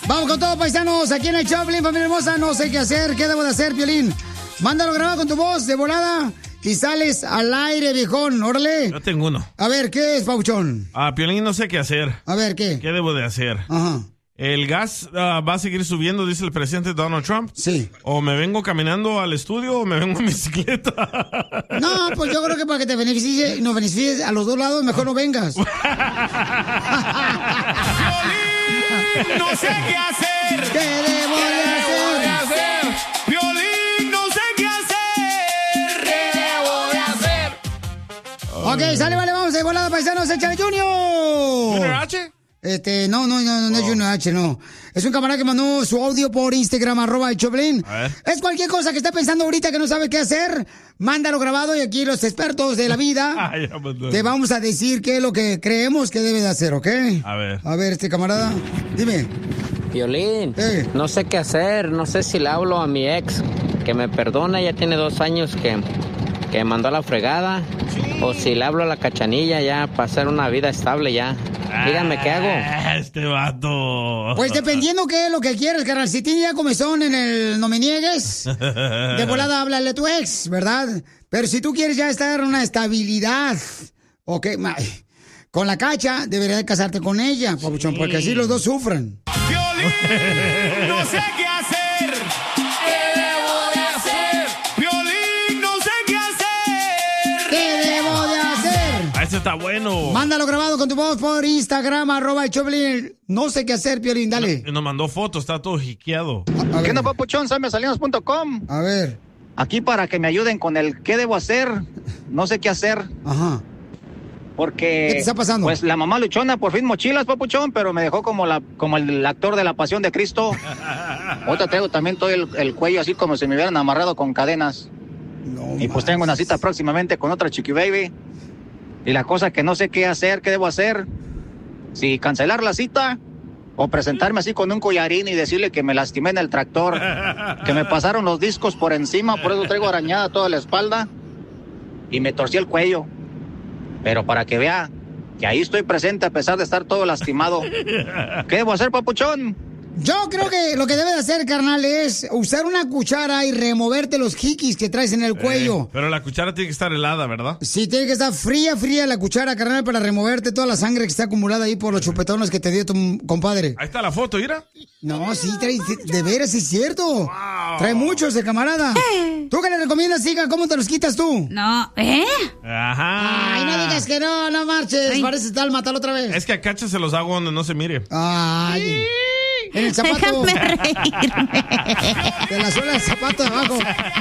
Vamos con todo, paisanos, aquí en el Choplin, familia hermosa. No sé qué hacer, ¿qué debo de hacer, Piolín? Mándalo grabado con tu voz de volada y sales al aire, viejón. Órale. Yo tengo uno. A ver, ¿qué es, Pauchón? Piolín, no sé qué hacer. A ver, ¿qué? ¿Qué debo de hacer? Ajá. ¿El gas va a seguir subiendo, dice el presidente Donald Trump? Sí. ¿O me vengo caminando al estudio o me vengo en bicicleta? No, pues yo creo que para que te beneficies a los dos lados, mejor no vengas. No sé qué hacer. ¿Qué debo de hacer? Piolín, no sé qué hacer. ¿Qué debo de hacer? Ok, sale, vale, vamos de volada, paisanos, échale Junior. ¿Junior H? No es Junior H, no. Es un camarada que mandó su audio por Instagram, @el Choplin. A ver. Es cualquier cosa que esté pensando ahorita que no sabe qué hacer, mándalo grabado y aquí los expertos de la vida te vamos a decir qué es lo que creemos que debe de hacer, ¿ok? A ver. A ver, camarada, dime. Piolín, no sé qué hacer, no sé si le hablo a mi ex, que me perdona, ya tiene 2 años que me mandó a la fregada, o si le hablo a la Cachanilla ya para hacer una vida estable ya. Dígame qué hago. Este vato. Pues dependiendo qué es lo que quieres, carnal. Si tienes ya comezón en el no me niegues, de volada háblale a tu ex, ¿verdad? Pero si tú quieres ya estar en una estabilidad, ok, con la Cacha, deberías de casarte con ella, papuchón, porque así los dos sufren. Piolín, no sé qué hacer. ¿Qué debo de hacer? Piolín, no sé qué hacer. ¿Qué debo de hacer? Este está bueno. Mándalo grabado con tu voz por Instagram, @el Choplin. No sé qué hacer, Piolín, dale. Nos mandó fotos, está todo jiqueado. ¿Qué onda, papuchón? Samesalinos.com. A ver. Aquí para que me ayuden con el qué debo hacer. No sé qué hacer. Ajá. Porque, ¿Qué te está pasando? Pues la mamá luchona, por fin mochilas, papuchón, pero me dejó como el actor de La Pasión de Cristo. Ahorita tengo también todo el cuello así como si me hubieran amarrado con cadenas. No, y pues tengo una cita próximamente con otra chiqui baby. Y la cosa que no sé qué hacer, qué debo hacer. Si cancelar la cita o presentarme así con un collarín y decirle que me lastimé en el tractor, que me pasaron los discos por encima, por eso traigo arañada toda la espalda y me torcí el cuello. Pero para que vea que ahí estoy presente a pesar de estar todo lastimado. ¿Qué debo hacer, papuchón? Yo creo que lo que debes hacer, carnal, es usar una cuchara y removerte los jiquis que traes en el cuello. Pero la cuchara tiene que estar helada, ¿verdad? Sí, tiene que estar fría la cuchara, carnal, para removerte toda la sangre que está acumulada ahí por los chupetones que te dio tu compadre. Ahí está la foto, mira. No, sí, de veras, es cierto. Wow. Trae mucho ese camarada. ¿Tú qué le recomiendas, hija? ¿Cómo te los quitas tú? No, Ajá. Ay, no digas que no marches. Ay. Pareces tal, mátalo otra vez. Es que a Cacha se los hago donde no se mire. Ay. En el zapato. Déjame reírme. De la suela del zapato de abajo.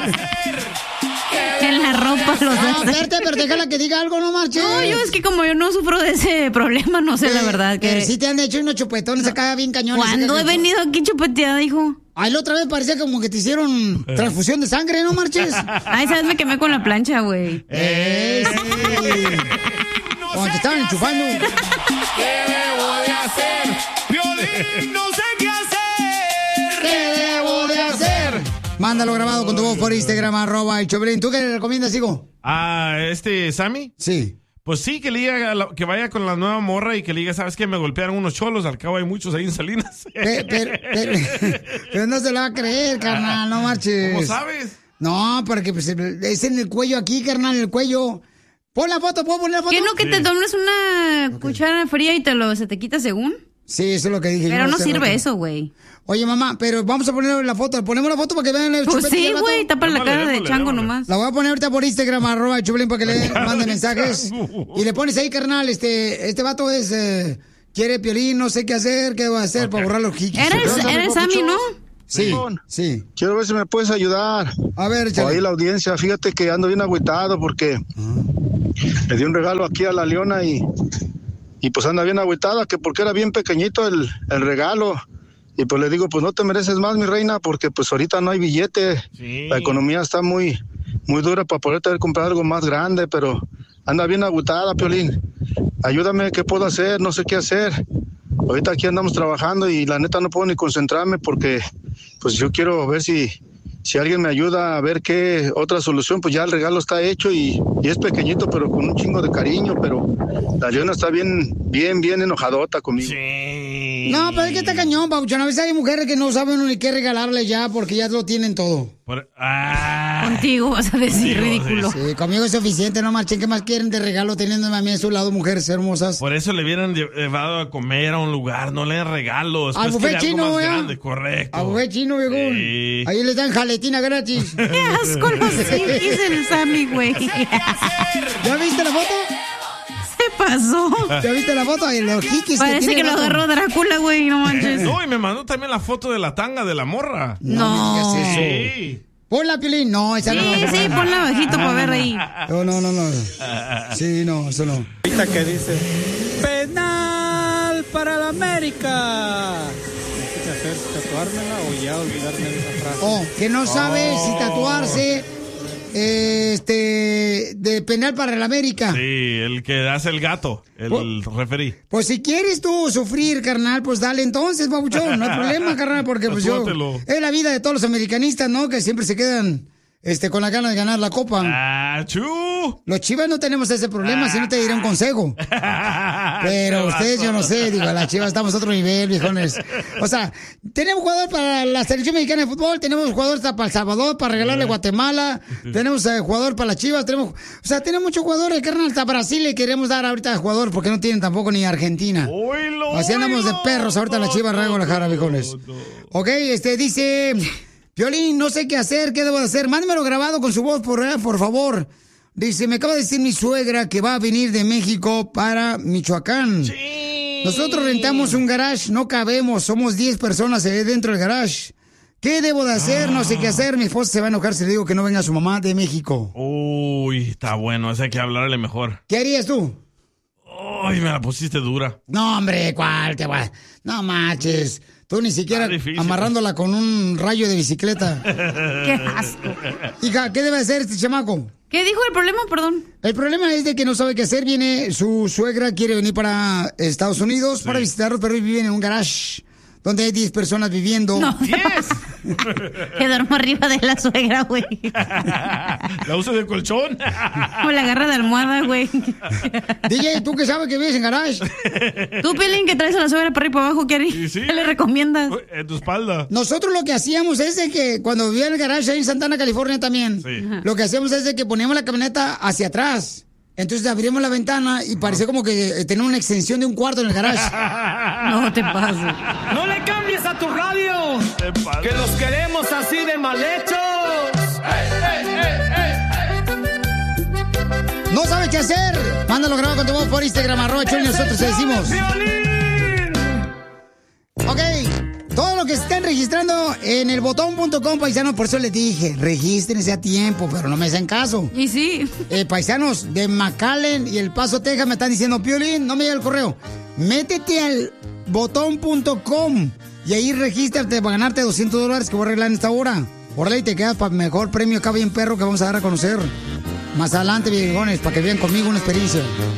En la ropa los dos. Espérate, pero déjala que diga algo, no marches. No, yo es que como yo no sufro de ese problema, no sé la verdad. Que sí te han hecho unos chupetones acá bien cañones. ¿Cuándo he venido aquí chupeteada, hijo? Ay, la otra vez parecía como que te hicieron transfusión de sangre, ¿no marches? Ay, sabes, me quemé con la plancha, güey. Sí. Cuando te estaban enchufando. ¿Qué debo de hacer? Violín, no sé qué hacer. ¿Qué debo de hacer? Mándalo grabado con tu voz por Instagram, @el Choplin. ¿Tú qué le recomiendas, hijo? ¿Sammy? Sí. Pues sí, que le diga que vaya con la nueva morra y que le diga, ¿sabes qué? Me golpearon unos cholos, al cabo hay muchos ahí en Salinas. Pero no se lo va a creer, carnal, no marches. ¿Cómo sabes? No, porque pues, es en el cuello aquí, carnal, en el cuello. Pon la foto, ¿puedo poner la foto? ¿Qué no que te tomes una cuchara fría y se te quita según? Sí, eso es lo que dije. Pero no sirve eso, güey. Oye, mamá, pero vamos a poner la foto. ¿Ponemos la foto para que vean el Pues sí, güey, tapa la cara de chango nomás. La voy a poner ahorita por Instagram, @el Choplin, para que le manden mensajes. Y le pones ahí, carnal, este vato es... quiere Piolín, no sé qué hacer, qué va a hacer para borrar los jiquis. Eres Sammy, ¿no? Sí, sí. Quiero ver si me puedes ayudar. A ver, o ahí la audiencia, fíjate que ando bien agüitado porque le di un regalo aquí a la Leona y pues anda bien agüitada, que porque era bien pequeñito el regalo. Y pues le digo, pues no te mereces más, mi reina, porque pues ahorita no hay billete. Sí. La economía está muy, muy dura para poder comprar algo más grande, pero anda bien agüitada, Piolín. Ayúdame, ¿qué puedo hacer? No sé qué hacer. Ahorita aquí andamos trabajando y la neta no puedo ni concentrarme porque pues yo quiero ver si alguien me ayuda a ver qué otra solución. Pues ya el regalo está hecho y es pequeñito, pero con un chingo de cariño, pero la Leona está bien enojadota conmigo. Sí. No, pero es que está cañón, Pauchón. A veces hay mujeres que no saben ni qué regalarle ya porque ya lo tienen todo. Contigo vas a decir ridículo. Sí, conmigo es suficiente, no marchen. ¿Qué más quieren de regalo teniéndome a mí a su lado, mujeres hermosas? Por eso le hubieran llevado a comer a un lugar, no le den regalos. Al buffet chino, ¿eh? Correcto. A buffet chino, viejón. Sí. Ahí les dan jaletina gratis. Qué asco los hijis del Sammy, güey. ¿Ya viste la foto? Se pasó. ¿Ya viste la foto? Los jiquis Parece que lo agarró Drácula, güey, no manches. No, y me mandó también la foto de la tanga de la morra. No me digas eso. Sí. Ponla, Piolín. No, esa no. Sí, ponla bajito para ver ahí. No. Sí, no, eso no. Ahorita que dice, penal para la América. ¿Qué hacer? ¿Tatuármela o ya olvidarme de esa frase? Oh, que no sabe si tatuarse de penal para el América. Sí, el que hace el gato, el referí. Pues si quieres tú sufrir, carnal, pues dale entonces, babuchón. No hay problema, carnal, porque pues yo... Es la vida de todos los americanistas, ¿no? Que siempre se quedan con la gana de ganar la copa. Los Chivas no tenemos ese problema, si no te diré un consejo. Pero ustedes, yo no sé, digo, las Chivas estamos a otro nivel, viejones. O sea, tenemos jugador para la selección mexicana de fútbol, tenemos jugador para El Salvador, para regalarle a Guatemala, tenemos jugador para las Chivas, tenemos muchos jugadores, carnal, hasta Brasil le queremos dar ahorita jugador porque no tienen tampoco ni Argentina. Así andamos de perros ahorita las Chivas de Guadalajara, viejones. Ok, dice... Piolín, no sé qué hacer, ¿qué debo de hacer? Mándemelo grabado con su voz, por favor. Dice, me acaba de decir mi suegra que va a venir de México para Michoacán. Sí. Nosotros rentamos un garage, no cabemos, somos 10 personas dentro del garage. ¿Qué debo de hacer? No sé qué hacer. Mi esposa se va a enojar si le digo que no venga su mamá de México. Uy, está bueno, ese hay que hablarle mejor. ¿Qué harías tú? Uy, me la pusiste dura. No, hombre, ¿cuál te va? No manches. Tú ni siquiera amarrándola con un rayo de bicicleta. Qué asco. Hija, ¿qué debe hacer este chamaco? ¿Qué dijo el problema, perdón? El problema es de que no sabe qué hacer. Viene, su suegra quiere venir para Estados Unidos para visitarlos, pero viven en un garage donde hay 10 personas viviendo. No. ¡10! Que duermo arriba de la suegra, güey. La usa de colchón. O la agarra de almohada, güey. DJ, ¿tú qué sabes que vives en garage? Tú, Pelín, que traes a la suegra para arriba y para abajo, ¿qué harías? Sí. ¿Qué le recomiendas? En tu espalda. Nosotros lo que hacíamos es de que cuando vivía en el garage ahí en Santana, California también, lo que hacíamos es de que poníamos la camioneta hacia atrás. Entonces abrimos la ventana y parecía como que tenía una extensión de un cuarto en el garage. No te pases. ¡No le cambies a tu radio! ¡Que los queremos así de mal hechos! ¿No sabes qué hacer? Mándalo grabado con tu voz por Instagram, @Choli, nosotros te decimos. Ok, todo lo que se estén registrando en el botón.com, paisanos, por eso les dije, regístrense a tiempo, pero no me hacen caso. Y sí. Paisanos de McAllen y El Paso, Texas, me están diciendo, Piolín, no me llega el correo. Métete al botón.com y ahí regístrate para ganarte $200 que voy a arreglar en esta hora. Por ahí te quedas para mejor premio acá bien perro que vamos a dar a conocer más adelante, viejones, para que vean conmigo una experiencia.